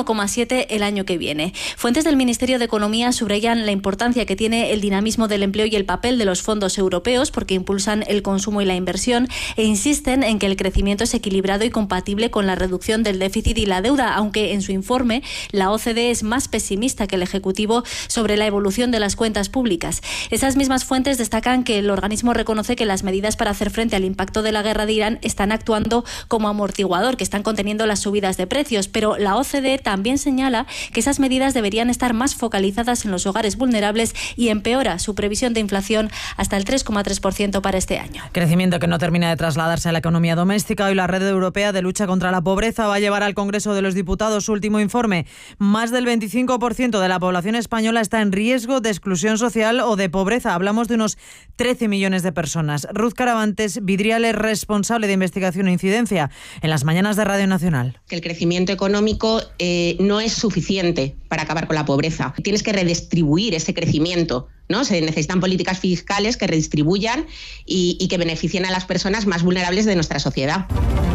1,7 el año que viene. Fuentes del Ministerio de Economía subrayan la importancia que tiene el dinamismo del empleo y el papel de los fondos europeos porque impulsan el consumo y la inversión e insisten en que el crecimiento es equilibrado y compatible con la reducción del déficit y la deuda, aunque en su informe la OCDE es más pesimista que el Ejecutivo sobre la evolución de las cuentas públicas. Esas mismas fuentes destacan que el organismo reconoce que las medidas para hacer frente al impacto de la guerra de Irán están actuando como amortiguador, que están conteniendo las subidas de precios, pero la OCDE también señala que esas medidas deberían estar más focalizadas en los hogares vulnerables y empeora su previsión de inflación hasta el 3,3% para este año. Crecimiento que no termina de trasladarse a la economía doméstica. Hoy la Red Europea de Lucha contra la Pobreza va a llevar al Congreso de los Diputados su último informe. Más del 25% de la población española está en riesgo de exclusión social o de pobreza. Hablamos de unos 13 millones de personas. Ruth Caravantes Vidriales, responsable de investigación e incidencia en las mañanas de Radio Nacional. El crecimiento económico no es suficiente para acabar con la pobreza. Tienes que redistribuir ese crecimiento, ¿no? Se necesitan políticas fiscales que redistribuyan y que beneficien a las personas más vulnerables de nuestra sociedad.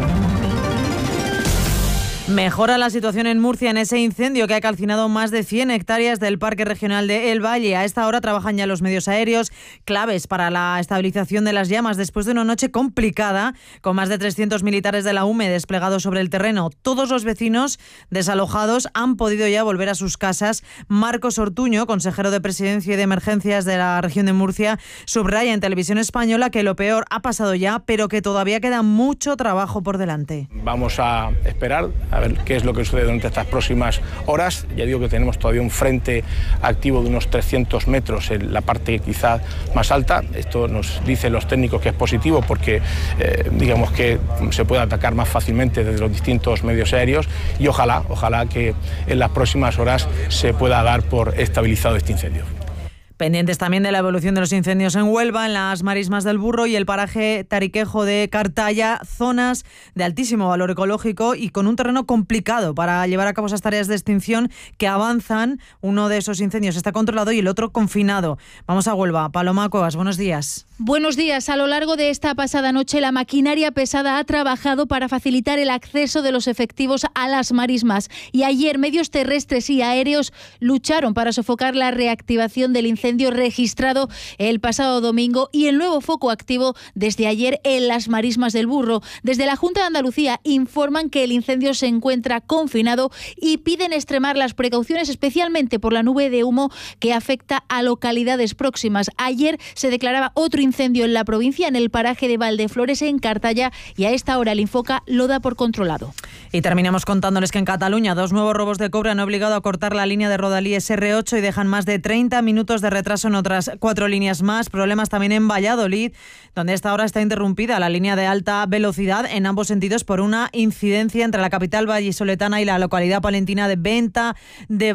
Mejora la situación en Murcia en ese incendio que ha calcinado más de 100 hectáreas del Parque Regional de El Valle. A esta hora trabajan ya los medios aéreos, claves para la estabilización de las llamas después de una noche complicada, con más de 300 militares de la UME desplegados sobre el terreno. Todos los vecinos desalojados han podido ya volver a sus casas. Marcos Ortuño, consejero de Presidencia y de Emergencias de la región de Murcia, subraya en Televisión Española que lo peor ha pasado ya, pero que todavía queda mucho trabajo por delante. Vamos a esperar a ver qué es lo que sucede durante estas próximas horas. Ya digo que tenemos todavía un frente activo de unos 300 metros en la parte quizá más alta. Esto nos dicen los técnicos que es positivo porque digamos que se puede atacar más fácilmente desde los distintos medios aéreos y ojalá que en las próximas horas se pueda dar por estabilizado este incendio. Pendientes también de la evolución de los incendios en Huelva, en las marismas del Burro y el paraje Tariquejo de Cartaya, zonas de altísimo valor ecológico y con un terreno complicado para llevar a cabo esas tareas de extinción que avanzan. Uno de esos incendios está controlado y el otro confinado. Vamos a Huelva. Paloma Cuevas, buenos días. Buenos días. A lo largo de esta pasada noche, la maquinaria pesada ha trabajado para facilitar el acceso de los efectivos a las marismas. Y ayer, medios terrestres y aéreos lucharon para sofocar la reactivación del incendio registrado el pasado domingo y el nuevo foco activo desde ayer en las marismas del Burro. Desde la Junta de Andalucía informan que el incendio se encuentra confinado y piden extremar las precauciones, especialmente por la nube de humo que afecta a localidades próximas. Ayer se declaraba otro incendio en la provincia, en el paraje de Valdeflores, en Cartaya, y a esta hora el Infoca lo da por controlado. Y terminamos contándoles que en Cataluña 2 nuevos robos de cobre han obligado a cortar la línea de Rodalies R8 y dejan más de 30 minutos de retraso en otras 4 líneas más. Problemas también en Valladolid, donde a esta hora está interrumpida la línea de alta velocidad en ambos sentidos por una incidencia entre la capital vallisoletana y la localidad palentina de venta de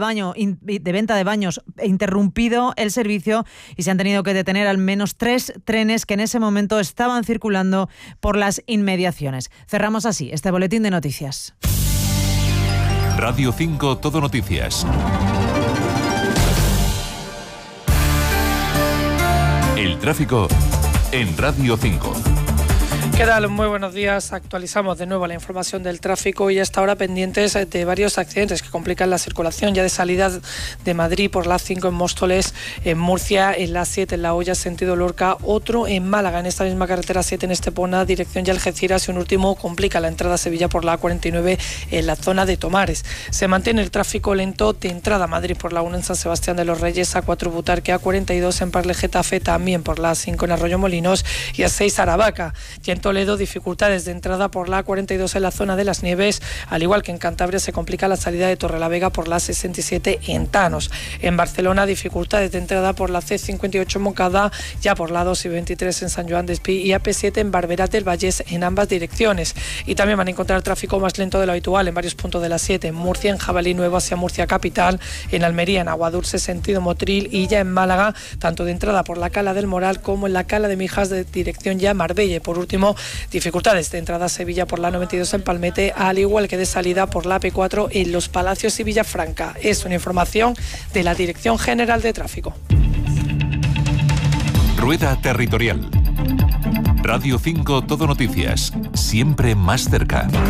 baños. Interrumpido el servicio y se han tenido que detener al menos 3 trenes que en ese momento estaban circulando por las inmediaciones. Cerramos así este boletín de noticias. Radio 5 Todo Noticias. El tráfico en Radio 5. ¿Qué tal? Muy buenos días. Actualizamos de nuevo la información del tráfico y hasta ahora pendientes de varios accidentes que complican la circulación. Ya de salida de Madrid por la 5 en Móstoles, en Murcia, en la 7 en La Hoya, sentido Lorca, otro en Málaga, en esta misma carretera 7 en Estepona, dirección ya Algeciras, y un último complica la entrada a Sevilla por la A49 en la zona de Tomares. Se mantiene el tráfico lento de entrada a Madrid por la 1 en San Sebastián de los Reyes, A4 Butarque, A42 en Parle Getafe, también por la 5 en Arroyo Molinos y A6 Aravaca. Y en Toledo, dificultades de entrada por la A42 en la zona de Las Nieves, al igual que en Cantabria se complica la salida de Torrelavega por la 67 en Tanos. En Barcelona, dificultades de entrada por la C58 en Moncada, ya por la 2 y 23 en San Joan d'Espí y AP7 en Barberá del Vallès en ambas direcciones. Y también van a encontrar tráfico más lento de lo habitual en varios puntos de la 7, en Murcia, en Jabalí Nuevo hacia Murcia capital, en Almería, en Aguadulce sentido Motril, y ya en Málaga, tanto de entrada por la Cala del Moral como en la Cala de Mijas de dirección ya Marbella. Y por último, dificultades de entrada a Sevilla por la 92 en Palmete, al igual que de salida por la P4 en Los Palacios y Villafranca. Es una información de la Dirección General de Tráfico. Rueda Territorial. Radio 5 Todo Noticias. Siempre más cerca.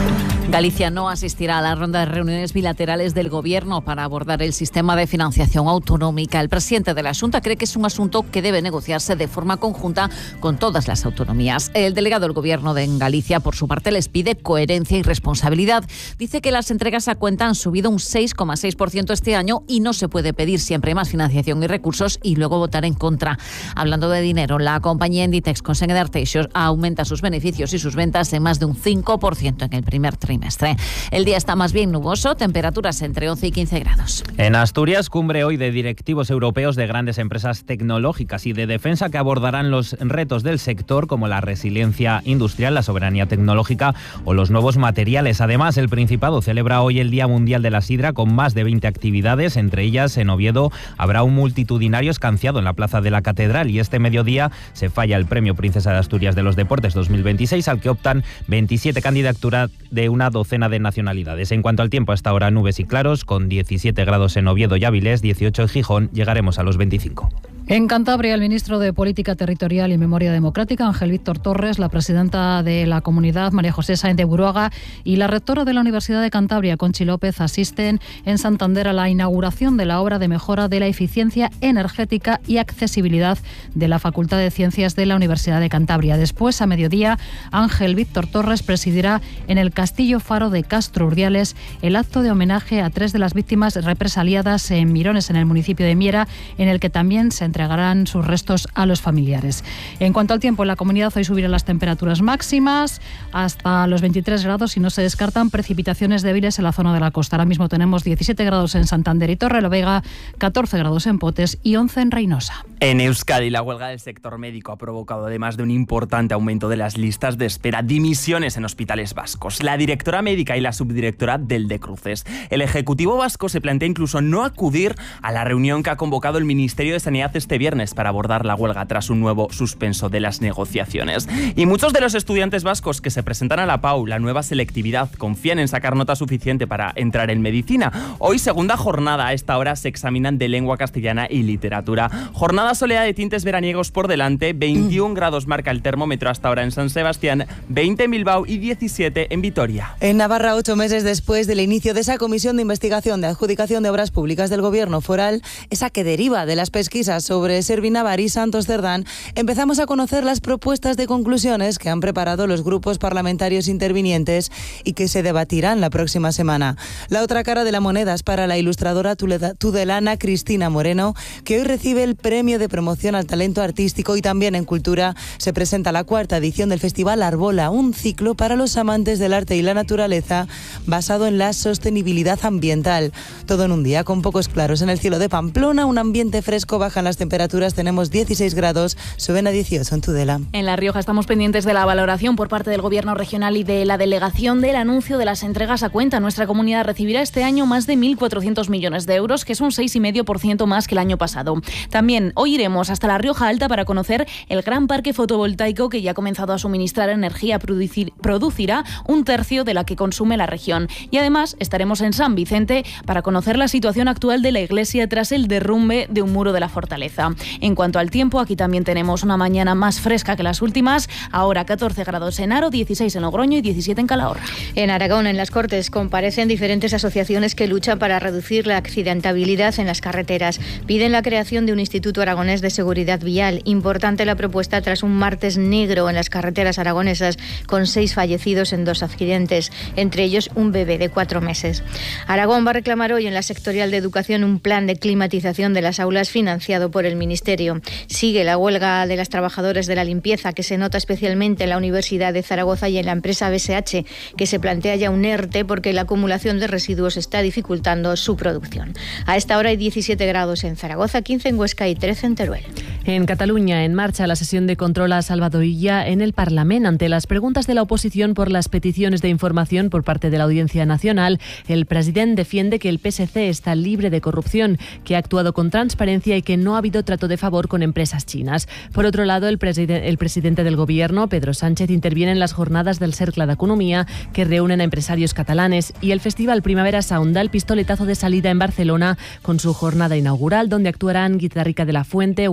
Galicia no asistirá a la ronda de reuniones bilaterales del Gobierno para abordar el sistema de financiación autonómica. El presidente de la Xunta cree que es un asunto que debe negociarse de forma conjunta con todas las autonomías. El delegado del Gobierno en Galicia, por su parte, les pide coherencia y responsabilidad. Dice que las entregas a cuenta han subido un 6,6% este año y no se puede pedir siempre más financiación y recursos y luego votar en contra. Hablando de dinero, la compañía Inditex, con sede de Arteixos, aumenta sus beneficios y sus ventas en más de un 5% en el primer trimestre. El día está más bien nuboso, temperaturas entre 11 y 15 grados. En Asturias, cumbre hoy de directivos europeos de grandes empresas tecnológicas y de defensa que abordarán los retos del sector como la resiliencia industrial, la soberanía tecnológica o los nuevos materiales. Además, el Principado celebra hoy el Día Mundial de la Sidra con más de 20 actividades. Entre ellas, en Oviedo habrá un multitudinario escanciado en la Plaza de la Catedral y este mediodía se falla el Premio Princesa de Asturias de los Deportes 2026 al que optan 27 candidaturas de una docena de nacionalidades. En cuanto al tiempo, hasta ahora nubes y claros, con 17 grados en Oviedo y Avilés, 18 en Gijón, llegaremos a los 25. En Cantabria, el ministro de Política Territorial y Memoria Democrática, Ángel Víctor Torres, la presidenta de la comunidad, María José Sáenz de Buruaga, y la rectora de la Universidad de Cantabria, Conchi López, asisten en Santander a la inauguración de la obra de mejora de la eficiencia energética y accesibilidad de la Facultad de Ciencias de la Universidad de Cantabria. Después, a mediodía, Ángel Víctor Torres presidirá en el Castillo Faro de Castro Urdiales el acto de homenaje a 3 de las víctimas represaliadas en Mirones, en el municipio de Miera, en el que también se entregarán sus restos a los familiares. En cuanto al tiempo, en la comunidad hoy subirán las temperaturas máximas hasta los 23 grados y no se descartan precipitaciones débiles en la zona de la costa. Ahora mismo tenemos 17 grados en Santander y Torrelavega, 14 grados en Potes y 11 en Reynosa. En Euskadi, la huelga del sector médico ha provocado, además de un importante aumento de las listas de espera, dimisiones en hospitales vascos. La directora médica y la subdirectora del de Cruces. El Ejecutivo vasco se plantea incluso no acudir a la reunión que ha convocado el Ministerio de Sanidad este viernes para abordar la huelga tras un nuevo suspenso de las negociaciones. Y muchos de los estudiantes vascos que se presentan a la PAU, la nueva selectividad, confían en sacar nota suficiente para entrar en medicina. Hoy, segunda jornada, a esta hora se examinan de lengua castellana y literatura. Jornada soleada de tintes veraniegos por delante, 21 grados marca el termómetro hasta ahora en San Sebastián, 20 en Bilbao y 17 en Vitoria. En Navarra, 8 meses después del inicio de esa comisión de investigación de adjudicación de obras públicas del Gobierno foral, esa que deriva de las pesquisas sobre Servinavar y Santos Cerdán, empezamos a conocer las propuestas de conclusiones que han preparado los grupos parlamentarios intervinientes y que se debatirán la próxima semana. La otra cara de la moneda es para la ilustradora tudelana Cristina Moreno, que hoy recibe el Premio de Promoción al Talento Artístico, y también en Cultura se presenta la 4ª edición del Festival Arbola, un ciclo para los amantes del arte y la naturaleza basado en la sostenibilidad ambiental. Todo en un día con pocos claros en el cielo de Pamplona, un ambiente fresco, bajan las temperaturas, tenemos 16 grados, suben a 18 en Tudela. En La Rioja estamos pendientes de la valoración por parte del Gobierno regional y de la delegación del anuncio de las entregas a cuenta. Nuestra comunidad recibirá este año más de 1.400 millones de euros, que es un 6,5% más que el año pasado. También hoy iremos hasta La Rioja Alta para conocer el gran parque fotovoltaico que ya ha comenzado a suministrar energía, producirá un tercio de la que consume la región. Y además estaremos en San Vicente para conocer la situación actual de la iglesia tras el derrumbe de un muro de la fortaleza. En cuanto al tiempo, aquí también tenemos una mañana más fresca que las últimas. Ahora 14 grados en Haro, 16 en Logroño y 17 en Calahorra. En Aragón, en las Cortes, comparecen diferentes asociaciones que luchan para reducir la accidentabilidad en las carreteras. Piden la creación de un Instituto Aragonés de Seguridad Vial. Importante la propuesta tras un martes negro en las carreteras aragonesas, con 6 fallecidos en 2 accidentes, entre ellos un bebé de 4 meses. Aragón va a reclamar hoy en la sectorial de Educación un plan de climatización de las aulas financiado por el Ministerio. Sigue la huelga de las trabajadoras de la limpieza, que se nota especialmente en la Universidad de Zaragoza y en la empresa BSH, que se plantea ya un ERTE porque la acumulación de residuos está dificultando su producción. A esta hora hay 17 grados en Zaragoza, 15 en Huesca y 13 en Teruel. En Cataluña, en marcha la sesión de control a Salvador Illa en el Parlamento. Ante las preguntas de la oposición por las peticiones de información por parte de la Audiencia Nacional, el presidente defiende que el PSC está libre de corrupción, que ha actuado con transparencia y que no ha habido trato de favor con empresas chinas. Por otro lado, el presidente del Gobierno, Pedro Sánchez, interviene en las jornadas del Cercle d'Economia, que reúnen a empresarios catalanes, y el Festival Primavera Sound da el pistoletazo de salida en Barcelona con su jornada inaugural, donde actuarán Guitarrica de la Fuente, Wineta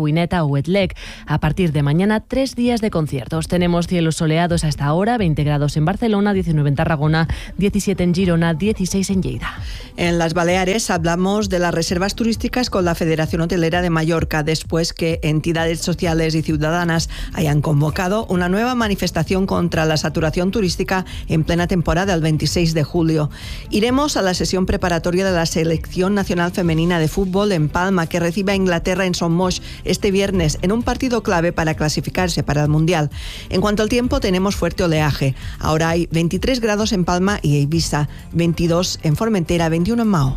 o Wetleg. A partir de mañana, 3 días de conciertos. Tenemos cielos soleados hasta ahora, 20 grados en Barcelona, 19 en Tarragona, 17 en Girona, 16 en Lleida. En las Baleares hablamos de las reservas turísticas con la Federación Hotelera de Mallorca, después que entidades sociales y ciudadanas hayan convocado una nueva manifestación contra la saturación turística en plena temporada el 26 de julio. Iremos a la sesión preparatoria de la Selección Nacional Femenina de Fútbol en Palma, que recibe a Inglaterra en Son Moix este viernes en un partido clave para clasificarse para el Mundial. En cuanto al tiempo, tenemos fuerte oleaje. Ahora hay 23 grados en Palma y Ibiza, 22 en Formentera, 21 en Mao.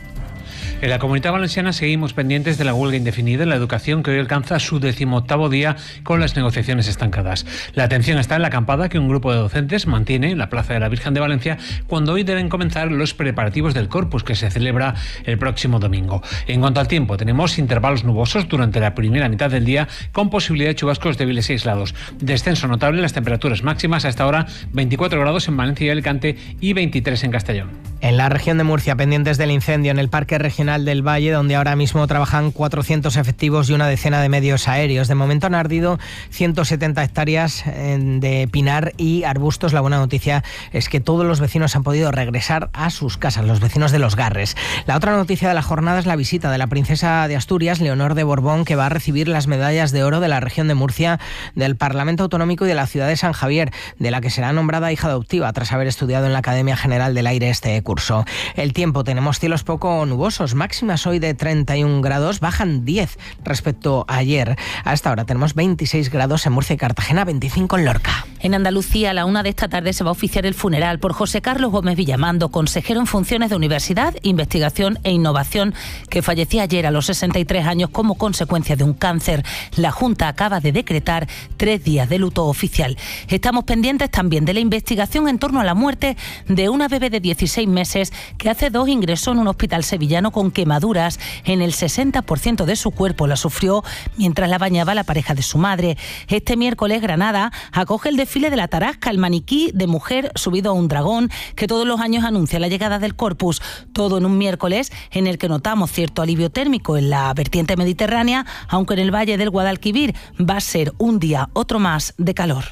En la Comunidad Valenciana seguimos pendientes de la huelga indefinida en la educación, que hoy alcanza su 18º día con las negociaciones estancadas. La atención está en la acampada que un grupo de docentes mantiene en la Plaza de la Virgen de Valencia, cuando hoy deben comenzar los preparativos del Corpus, que se celebra el próximo domingo. En cuanto al tiempo, tenemos intervalos nubosos durante la primera mitad del día, con posibilidad de chubascos débiles y aislados. Descenso notable en las temperaturas máximas, hasta ahora 24 grados en Valencia y Alicante y 23 en Castellón. En la región de Murcia, pendientes del incendio en el Parque Regional del Valle, donde ahora mismo trabajan 400 efectivos y una decena de medios aéreos. De momento han ardido 170 hectáreas de pinar y arbustos. La buena noticia es que todos los vecinos han podido regresar a sus casas, los vecinos de Los Garres. La otra noticia de la jornada es la visita de la princesa de Asturias, Leonor de Borbón, que va a recibir las medallas de oro de la región de Murcia, del Parlamento Autonómico y de la ciudad de San Javier, de la que será nombrada hija adoptiva tras haber estudiado en la Academia General del Aire este curso. El tiempo, tenemos cielos poco nubosos, máximas hoy de 31 grados, bajan 10 respecto a ayer. Hasta ahora tenemos 26 grados en Murcia y Cartagena, 25 en Lorca. En Andalucía, a la 1 de esta tarde se va a oficiar el funeral por José Carlos Gómez Villamando, consejero en funciones de Universidad, Investigación e Innovación, que fallecía ayer a los 63 años como consecuencia de un cáncer. La Junta acaba de decretar 3 días de luto oficial. Estamos pendientes también de la investigación en torno a la muerte de una bebé de 16 meses que hace 2 ingresó en un hospital sevillano con quemaduras en el 60% de su cuerpo. La sufrió mientras la bañaba la pareja de su madre. Este miércoles Granada acoge el desfile de la Tarasca, el maniquí de mujer subido a un dragón que todos los años anuncia la llegada del Corpus. Todo en un miércoles en el que notamos cierto alivio térmico en la vertiente mediterránea, aunque en el valle del Guadalquivir va a ser un día otro más de calor.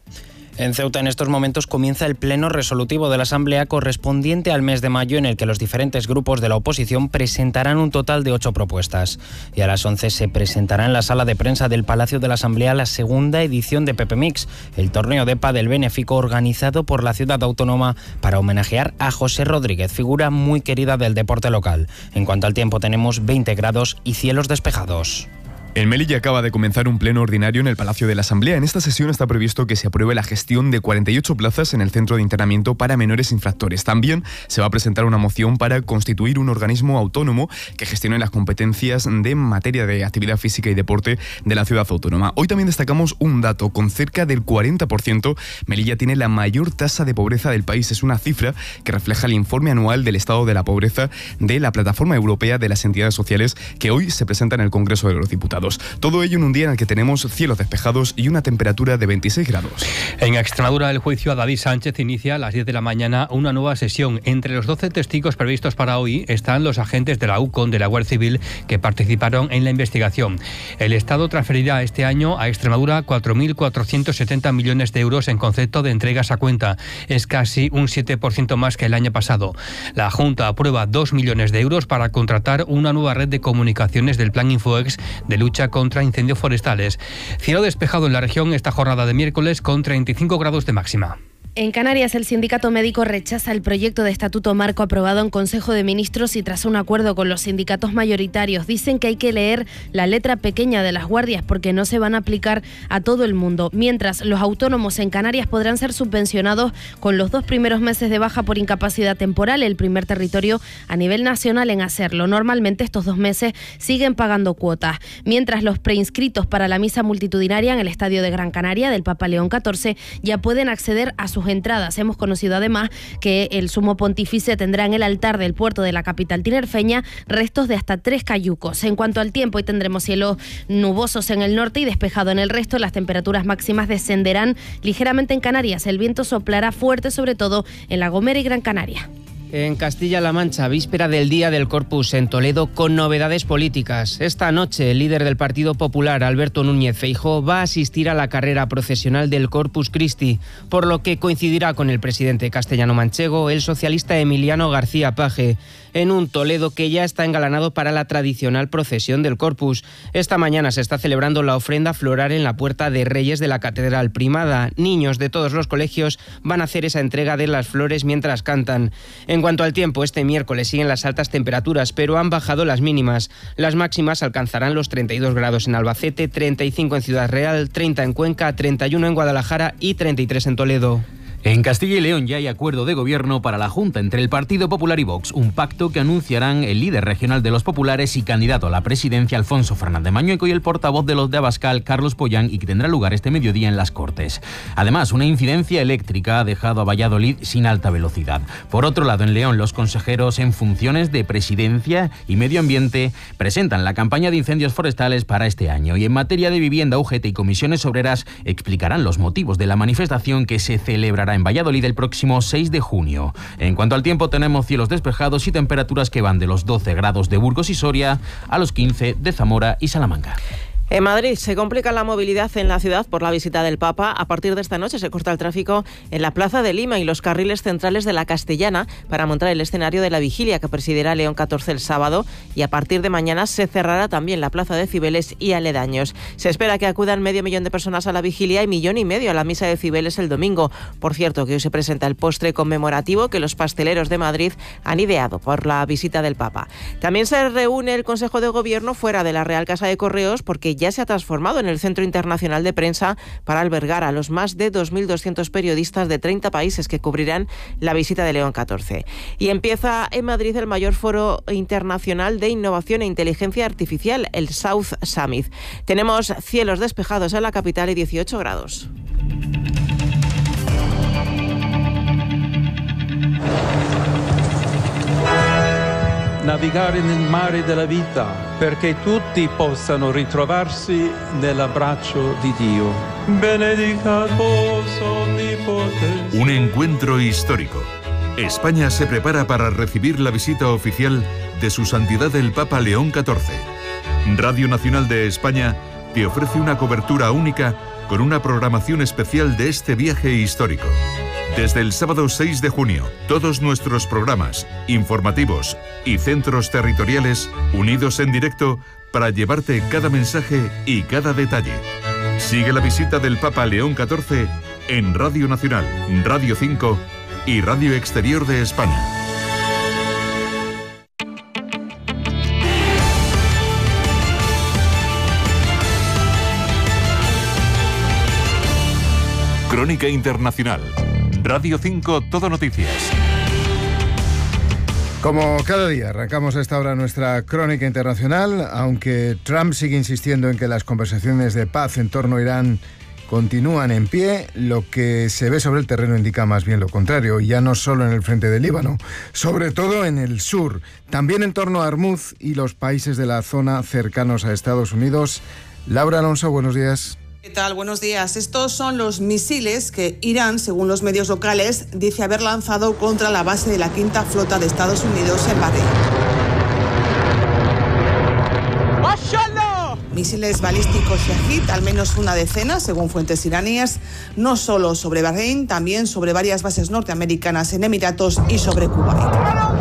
En Ceuta en estos momentos comienza el pleno resolutivo de la Asamblea correspondiente al mes de mayo, en el que los diferentes grupos de la oposición presentarán un total de 8 propuestas. Y a las 11 se presentará en la sala de prensa del Palacio de la Asamblea la segunda edición de Pepe Mix, el torneo de pádel benéfico organizado por la ciudad autónoma para homenajear a José Rodríguez, figura muy querida del deporte local. En cuanto al tiempo, tenemos 20 grados y cielos despejados. En Melilla acaba de comenzar un pleno ordinario en el Palacio de la Asamblea. En esta sesión está previsto que se apruebe la gestión de 48 plazas en el centro de internamiento para menores infractores. También se va a presentar una moción para constituir un organismo autónomo que gestione las competencias de materia de actividad física y deporte de la ciudad autónoma. Hoy también destacamos un dato: con cerca del 40%, Melilla tiene la mayor tasa de pobreza del país. Es una cifra que refleja el informe anual del estado de la pobreza de la Plataforma Europea de las Entidades Sociales, que hoy se presenta en el Congreso de los Diputados. Todo ello en un día en el que tenemos cielos despejados y una temperatura de 26 grados. En Extremadura, el juicio a David Sánchez inicia a las 10 de la mañana una nueva sesión. Entre los 12 testigos previstos para hoy están los agentes de la UCON, de la Guardia Civil, que participaron en la investigación. El Estado transferirá este año a Extremadura 4.470 millones de euros en concepto de entregas a cuenta. Es casi un 7% más que el año pasado. La Junta aprueba 2 millones de euros para contratar una nueva red de comunicaciones del Plan Infoex de lucha contra incendios forestales. Cielo despejado en la región esta jornada de miércoles con 35 grados de máxima. En Canarias, el sindicato médico rechaza el proyecto de estatuto marco aprobado en Consejo de Ministros y tras un acuerdo con los sindicatos mayoritarios. Dicen que hay que leer la letra pequeña de las guardias porque no se van a aplicar a todo el mundo. Mientras, los autónomos en Canarias podrán ser subvencionados con los 2 primeros meses de baja por incapacidad temporal, el primer territorio a nivel nacional en hacerlo. Normalmente estos 2 meses siguen pagando cuotas. Mientras, los preinscritos para la misa multitudinaria en el Estadio de Gran Canaria del Papa León XIV ya pueden acceder a sus entradas. Hemos conocido además que el sumo pontífice tendrá en el altar del puerto de la capital tinerfeña restos de hasta 3 cayucos. En cuanto al tiempo, hoy tendremos cielos nubosos en el norte y despejado en el resto. Las temperaturas máximas descenderán ligeramente en Canarias. El viento soplará fuerte, sobre todo en La Gomera y Gran Canaria. En Castilla-La Mancha, víspera del Día del Corpus en Toledo, con novedades políticas. Esta noche, el líder del Partido Popular, Alberto Núñez Feijóo, va a asistir a la carrera procesional del Corpus Christi, por lo que coincidirá con el presidente castellano-manchego, el socialista Emiliano García Paje, en un Toledo que ya está engalanado para la tradicional procesión del Corpus. Esta mañana se está celebrando la ofrenda floral en la Puerta de Reyes de la Catedral Primada. Niños de todos los colegios van a hacer esa entrega de las flores mientras cantan. En cuanto al tiempo, este miércoles siguen las altas temperaturas, pero han bajado las mínimas. Las máximas alcanzarán los 32 grados en Albacete, 35 en Ciudad Real, 30 en Cuenca, 31 en Guadalajara y 33 en Toledo. En Castilla y León ya hay acuerdo de gobierno para la Junta entre el Partido Popular y Vox, un pacto que anunciarán el líder regional de los populares y candidato a la presidencia Alfonso Fernández Mañueco y el portavoz de los de Abascal, Carlos Pollán, y que tendrá lugar este mediodía en las Cortes. Además, una incidencia eléctrica ha dejado a Valladolid sin alta velocidad. Por otro lado, en León, los consejeros en funciones de Presidencia y Medio Ambiente presentan la campaña de incendios forestales para este año, y en materia de vivienda, UGT y comisiones obreras explicarán los motivos de la manifestación que se celebrará en Valladolid el próximo 6 de junio. En cuanto al tiempo, tenemos cielos despejados y temperaturas que van de los 12 grados de Burgos y Soria a los 15 de Zamora y Salamanca. En Madrid se complica la movilidad en la ciudad por la visita del Papa. A partir de esta noche se corta el tráfico en la Plaza de Lima y los carriles centrales de la Castellana para montar el escenario de la vigilia que presidirá León XIV el sábado, y a partir de mañana se cerrará también la Plaza de Cibeles y aledaños. Se espera que acudan 500.000 de personas a la vigilia y 1,5 millones a la misa de Cibeles el domingo. Por cierto, que hoy se presenta el postre conmemorativo que los pasteleros de Madrid han ideado por la visita del Papa. También se reúne el Consejo de Gobierno fuera de la Real Casa de Correos, porque ya se ha transformado en el Centro Internacional de Prensa para albergar a los más de 2.200 periodistas de 30 países que cubrirán la visita de León XIV. Y empieza en Madrid el mayor foro internacional de innovación e inteligencia artificial, el South Summit. Tenemos cielos despejados en la capital y 18 grados. Navigare nel mare della vita, perché tutti possano ritrovarsi nell'abbraccio di Dio. Benedicat vos omnipotens. Un encuentro histórico. España se prepara para recibir la visita oficial de Su Santidad el Papa León XIV. Radio Nacional de España te ofrece una cobertura única con una programación especial de este viaje histórico. Desde el sábado 6 de junio, todos nuestros programas, informativos y centros territoriales unidos en directo para llevarte cada mensaje y cada detalle. Sigue la visita del Papa León XIV en Radio Nacional, Radio 5 y Radio Exterior de España. Crónica Internacional. Radio 5 Todo Noticias. Como cada día, arrancamos a esta hora nuestra crónica internacional, aunque Trump sigue insistiendo en que las conversaciones de paz en torno a Irán continúan en pie, lo que se ve sobre el terreno indica más bien lo contrario, y ya no solo en el frente del Líbano, sobre todo en el sur, también en torno a Hormuz y los países de la zona cercanos a Estados Unidos. Laura Alonso, buenos días. ¿Qué tal? Buenos días. Estos son los misiles que Irán, según los medios locales, dice haber lanzado contra la base de la Quinta Flota de Estados Unidos en Bahrein. Misiles balísticos Shahid, al menos una decena, según fuentes iraníes, no solo sobre Bahrein, también sobre varias bases norteamericanas en Emiratos y sobre Kuwait.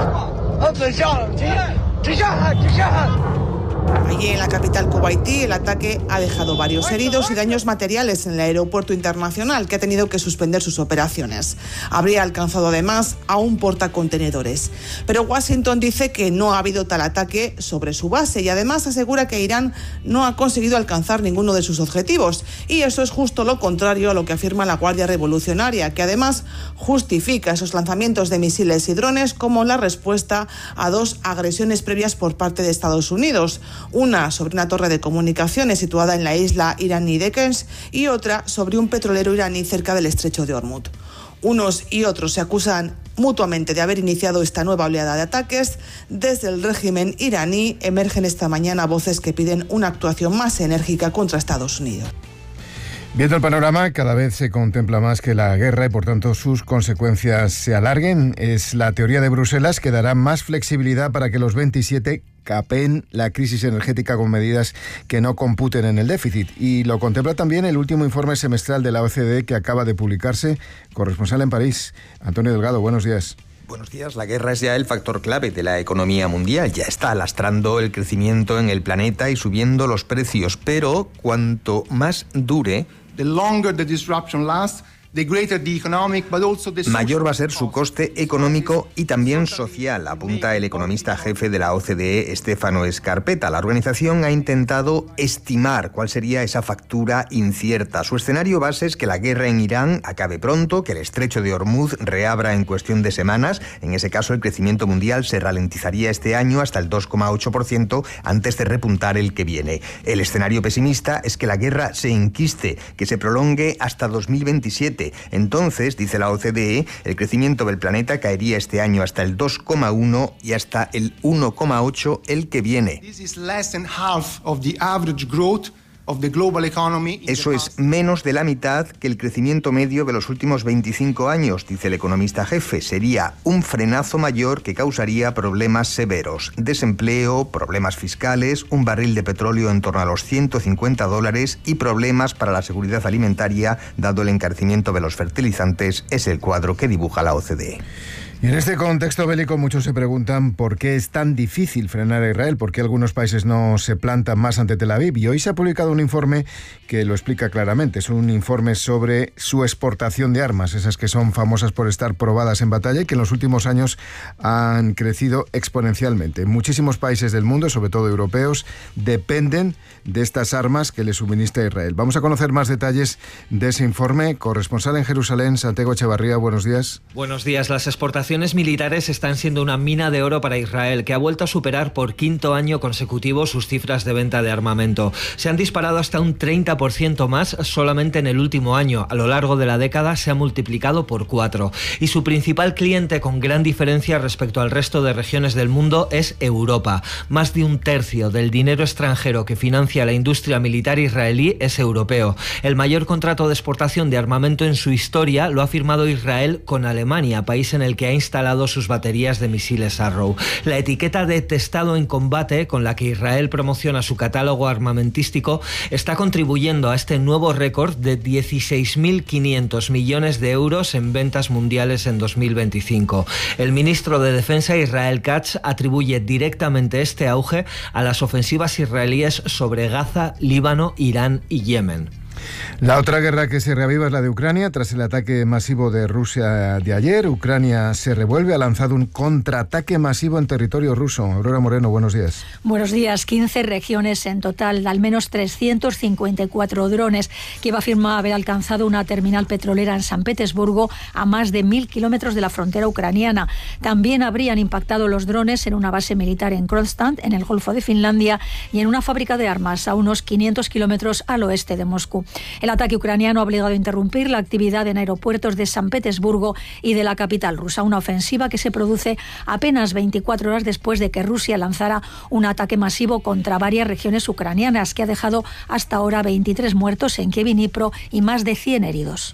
Allí en la capital kuwaití, el ataque ha dejado varios heridos y daños materiales en el aeropuerto internacional, que ha tenido que suspender sus operaciones. Habría alcanzado además a un portacontenedores. Pero Washington dice que no ha habido tal ataque sobre su base y además asegura que Irán no ha conseguido alcanzar ninguno de sus objetivos. Y eso es justo lo contrario a lo que afirma la Guardia Revolucionaria, que además justifica esos lanzamientos de misiles y drones como la respuesta a 2 agresiones previas por parte de Estados Unidos. Una sobre una torre de comunicaciones situada en la isla iraní de Kens y otra sobre un petrolero iraní cerca del estrecho de Hormuz. Unos y otros se acusan mutuamente de haber iniciado esta nueva oleada de ataques. Desde el régimen iraní emergen esta mañana voces que piden una actuación más enérgica contra Estados Unidos. Viendo el panorama, cada vez se contempla más que la guerra y por tanto sus consecuencias se alarguen. Es la teoría de Bruselas que dará más flexibilidad para que los 27 capeen la crisis energética con medidas que no computen en el déficit. Y lo contempla también el último informe semestral de la OCDE que acaba de publicarse. Corresponsal en París, Antonio Delgado, buenos días. Buenos días. La guerra es ya el factor clave de la economía mundial. Ya está lastrando el crecimiento en el planeta y subiendo los precios. Pero cuanto más dure, mayor va a ser su coste económico y también social, apunta el economista jefe de la OCDE, Stefano Scarpetta. La organización ha intentado estimar cuál sería esa factura incierta. Su escenario base es que la guerra en Irán acabe pronto, que el estrecho de Hormuz reabra en cuestión de semanas. En ese caso, el crecimiento mundial se ralentizaría este año hasta el 2,8% antes de repuntar el que viene. El escenario pesimista es que la guerra se enquiste, que se prolongue hasta 2027. Entonces, dice la OCDE, el crecimiento del planeta caería este año hasta el 2,1 y hasta el 1,8 el que viene. Eso es menos de la mitad que el crecimiento medio de los últimos 25 años, dice el economista jefe. Sería un frenazo mayor que causaría problemas severos. Desempleo, problemas fiscales, un barril de petróleo en torno a los $150 y problemas para la seguridad alimentaria, dado el encarecimiento de los fertilizantes, es el cuadro que dibuja la OCDE. Y en este contexto bélico muchos se preguntan por qué es tan difícil frenar a Israel, por qué algunos países no se plantan más ante Tel Aviv. Y hoy se ha publicado un informe que lo explica claramente. Es un informe sobre su exportación de armas, esas que son famosas por estar probadas en batalla y que en los últimos años han crecido exponencialmente. Muchísimos países del mundo, sobre todo europeos, dependen de estas armas que le suministra Israel. Vamos a conocer más detalles de ese informe. Corresponsal en Jerusalén, Santiago Echevarría, buenos días. Buenos días. Las exportaciones militares están siendo una mina de oro para Israel, que ha vuelto a superar por quinto año consecutivo sus cifras de venta de armamento. Se han disparado hasta un 30% más solamente en el último año. A lo largo de la década se ha multiplicado por 4. Y su principal cliente, con gran diferencia respecto al resto de regiones del mundo, es Europa. Más de un tercio del dinero extranjero que financia la industria militar israelí es europeo. El mayor contrato de exportación de armamento en su historia lo ha firmado Israel con Alemania, país en el que ha instalado sus baterías de misiles Arrow. La etiqueta de testado en combate con la que Israel promociona su catálogo armamentístico está contribuyendo a este nuevo récord de 16.500 millones de euros en ventas mundiales en 2025. El ministro de Defensa, Israel Katz, atribuye directamente este auge a las ofensivas israelíes sobre Gaza, Líbano, Irán y Yemen. La otra guerra que se reaviva es la de Ucrania. Tras el ataque masivo de Rusia de ayer, Ucrania se revuelve, ha lanzado un contraataque masivo en territorio ruso. Aurora Moreno, buenos días. Buenos días. 15 regiones en total, al menos 354 drones. Kiev afirma haber alcanzado una terminal petrolera en San Petersburgo, a más de 1.000 kilómetros de la frontera ucraniana. También habrían impactado los drones en una base militar en Kronstadt, en el Golfo de Finlandia, y en una fábrica de armas a unos 500 kilómetros al oeste de Moscú. El ataque ucraniano ha obligado a interrumpir la actividad en aeropuertos de San Petersburgo y de la capital rusa, una ofensiva que se produce apenas 24 horas después de que Rusia lanzara un ataque masivo contra varias regiones ucranianas, que ha dejado hasta ahora 23 muertos en Kiev y Dnipro y más de 100 heridos.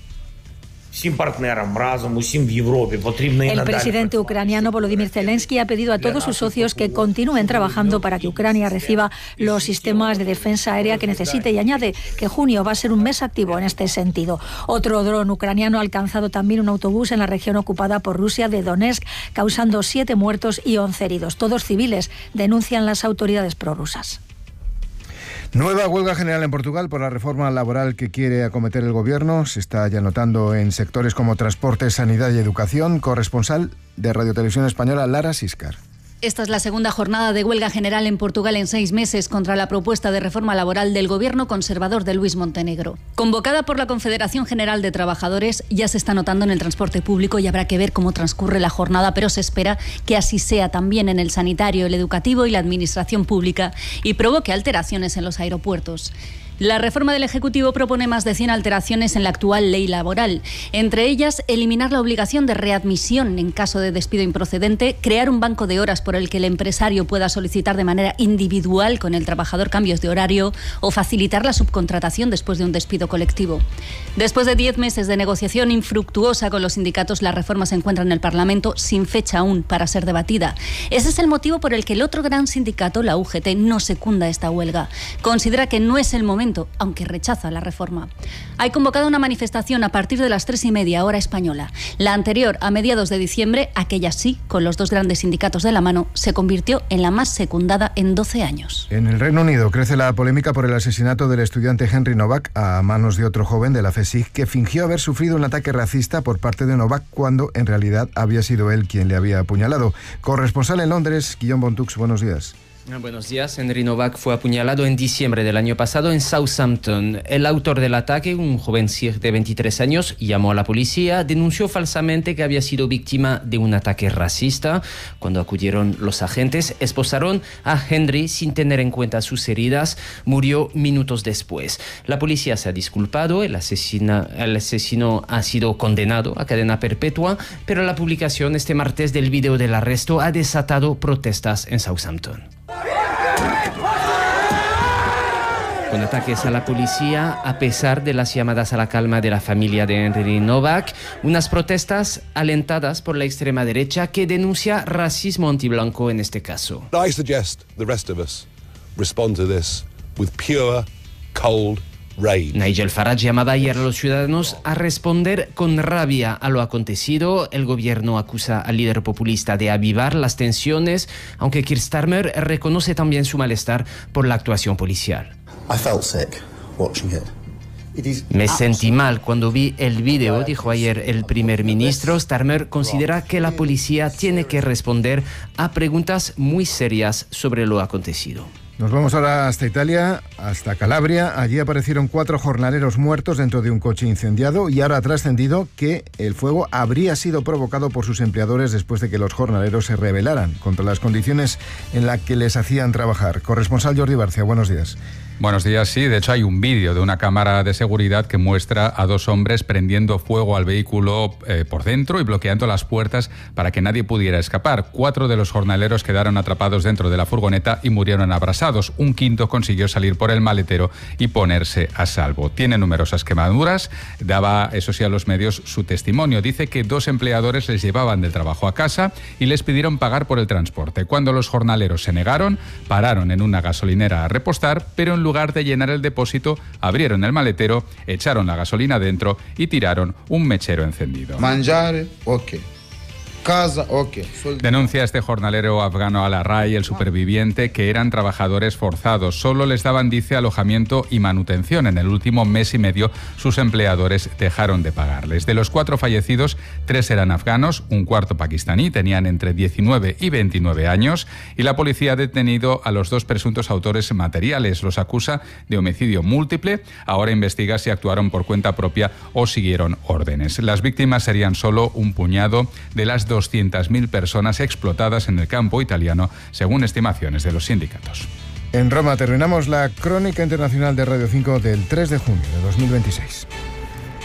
El presidente ucraniano Volodymyr Zelensky ha pedido a todos sus socios que continúen trabajando para que Ucrania reciba los sistemas de defensa aérea que necesite y añade que junio va a ser un mes activo en este sentido. Otro dron ucraniano ha alcanzado también un autobús en la región ocupada por Rusia de Donetsk, causando 7 muertos y 11 heridos, todos civiles, denuncian las autoridades prorrusas. Nueva huelga general en Portugal por la reforma laboral que quiere acometer el gobierno. Se está ya notando en sectores como transporte, sanidad y educación. Corresponsal de Radio Televisión Española, Lara Siscar. Esta es la segunda jornada de huelga general en Portugal en 6 meses contra la propuesta de reforma laboral del gobierno conservador de Luís Montenegro. Convocada por la Confederación General de Trabajadores, ya se está notando en el transporte público y habrá que ver cómo transcurre la jornada, pero se espera que así sea también en el sanitario, el educativo y la administración pública y provoque alteraciones en los aeropuertos. La reforma del Ejecutivo propone más de 100 alteraciones en la actual ley laboral. Entre ellas, eliminar la obligación de readmisión en caso de despido improcedente, crear un banco de horas por el que el empresario pueda solicitar de manera individual con el trabajador cambios de horario o facilitar la subcontratación después de un despido colectivo. Después de 10 meses de negociación infructuosa con los sindicatos, la reforma se encuentra en el Parlamento sin fecha aún para ser debatida. Ese es el motivo por el que el otro gran sindicato, la UGT, no secunda esta huelga. Considera que no es el momento, aunque rechaza la reforma. Hay convocado una manifestación a partir de las 3:30 hora española. La anterior, a mediados de diciembre, aquella sí, con los dos grandes sindicatos de la mano, se convirtió en la más secundada en 12 años. En el Reino Unido crece la polémica por el asesinato del estudiante Henry Novak a manos de otro joven de la CSIC que fingió haber sufrido un ataque racista por parte de Novak cuando en realidad había sido él quien le había apuñalado. Corresponsal en Londres, Guillaume Bontux, buenos días. Buenos días. Henry Novak fue apuñalado en diciembre del año pasado en Southampton. El autor del ataque, un joven sikh de 23 años, llamó a la policía, denunció falsamente que había sido víctima de un ataque racista. Cuando acudieron los agentes, esposaron a Henry sin tener en cuenta sus heridas. Murió minutos después. La policía se ha disculpado, el asesino ha sido condenado a cadena perpetua, pero la publicación este martes del vídeo del arresto ha desatado protestas en Southampton. Con ataques a la policía, a pesar de las llamadas a la calma de la familia de Henry Novak, unas protestas alentadas por la extrema derecha que denuncia racismo antiblanco en este caso. I suggest the rest of us respond to this with pure, cold rage. Nigel Farage llamaba ayer a los ciudadanos a responder con rabia a lo acontecido. El gobierno acusa al líder populista de avivar las tensiones, aunque Keir Starmer reconoce también su malestar por la actuación policial. I felt sick watching it. Me sentí mal cuando vi el vídeo, dijo ayer el primer ministro. Starmer considera que la policía tiene que responder a preguntas muy serias sobre lo acontecido. Nos vamos ahora hasta Italia, hasta Calabria. Allí aparecieron 4 jornaleros muertos dentro de un coche incendiado y ahora ha trascendido que el fuego habría sido provocado por sus empleadores después de que los jornaleros se rebelaran contra las condiciones en las que les hacían trabajar. Corresponsal Jordi Barcia, buenos días. Buenos días, sí. De hecho, hay un vídeo de una cámara de seguridad que muestra a 2 hombres prendiendo fuego al vehículo por dentro y bloqueando las puertas para que nadie pudiera escapar. 4 de los jornaleros quedaron atrapados dentro de la furgoneta y murieron abrasados. Un quinto consiguió salir por el maletero y ponerse a salvo. Tiene numerosas quemaduras. Daba, eso sí, a los medios su testimonio. Dice que 2 empleadores les llevaban del trabajo a casa y les pidieron pagar por el transporte. Cuando los jornaleros se negaron, pararon en una gasolinera a repostar, pero en lugar de llenar el depósito, abrieron el maletero, echaron la gasolina dentro y tiraron un mechero encendido. Mangiare, ok. Casa, ok. Denuncia este jornalero afgano Al-Array, el superviviente, que eran trabajadores forzados. Solo les daban, dice, alojamiento y manutención. En el último mes y medio, sus empleadores dejaron de pagarles. De los 4 fallecidos, 3 eran afganos, un cuarto pakistaní, tenían entre 19 y 29 años, y la policía ha detenido a los 2 presuntos autores materiales. Los acusa de homicidio múltiple. Ahora investiga si actuaron por cuenta propia o siguieron órdenes. Las víctimas serían solo un puñado de las 200.000 personas explotadas en el campo italiano, según estimaciones de los sindicatos. En Roma terminamos la crónica internacional de Radio 5 del 3 de junio de 2026.